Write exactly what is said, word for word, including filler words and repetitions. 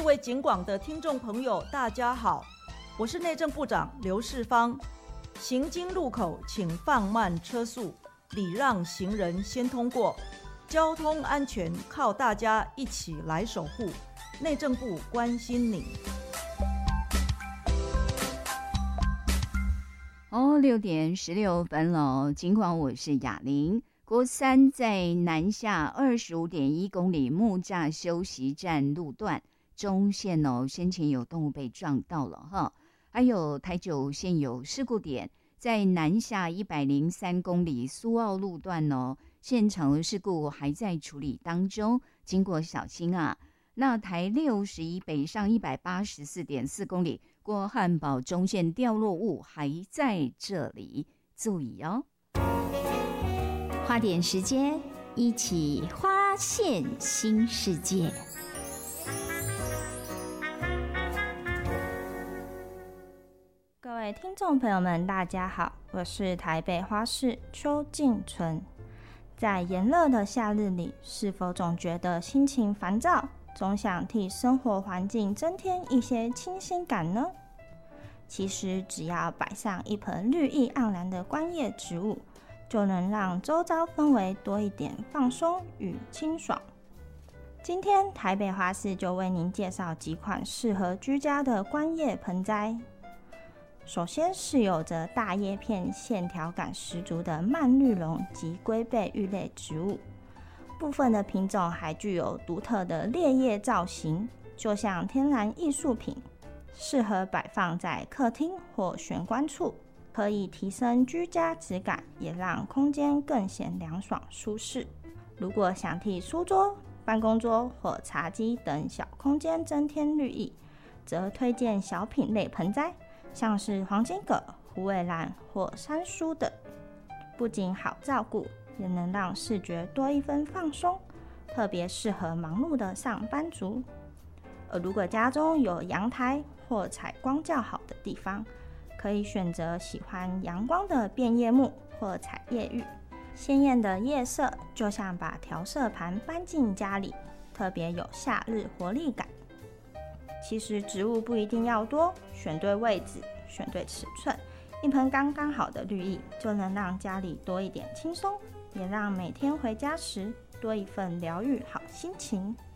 各位警广的听众朋友，大家好，我是内政部长刘世芳。行经路口请放慢车速，礼让行人先通过。交通安全靠大家一起来守护。内政部关心你。 哦，六点十六分了。尽管我是雅玲，国三在南下二十五点一公里木栅休息站路段中线哦，先前有动物被撞到了哈。还有台九线有事故点，在南下一百零三公里苏澳路段哦，现场的事故还在处理当中，经过小心啊。那台六十一北上一百八十四点四公里过汉堡中线掉落物还在这里，注意哦。 花点时间，一起发现新世界。 各位听众朋友们，大家好，我是台北花市邱静纯。在炎热的夏日里，是否总觉得心情烦躁？总想替生活环境增添一些清新感呢？其实只要摆上一盆绿意盎然的观叶植物，就能让周遭氛围多一点放松与清爽。今天台北花市就为您介绍几款适合居家的观叶盆栽。首先是有着大叶片、线条感十足的蔓绿绒及龟背玉类植物。部分的品种还具有独特的裂叶造型，就像天然艺术品，适合摆放在客厅或玄关处，可以提升居家质感，也让空间更显凉爽舒适。如果想替书桌、办公桌或茶几等小空间增添绿意，则推荐小品类盆栽，像是黄金葛、虎尾兰或山苏等，不仅好照顾，也能让视觉多一分放松，特别适合忙碌的上班族。而如果家中有阳台或采光较好的地方，可以选择喜欢阳光的变叶木或彩叶玉，鲜艳的叶色就像把调色盘搬进家里，特别有夏日活力感。其实植物不一定要多，选对位置，选对尺寸，一盆刚刚好的绿意就能让家里多一点轻松，也让每天回家时多一份疗愈好心情。